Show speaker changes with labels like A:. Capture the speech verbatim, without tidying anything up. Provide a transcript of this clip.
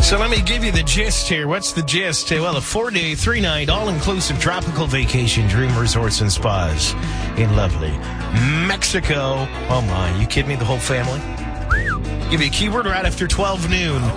A: So let me give you the gist here. What's the gist? Well, a four-day, three-night, all-inclusive tropical vacation, dream resorts and spas in lovely Mexico. Oh, my. You kidding me? The whole family? Give me a keyword right after twelve noon.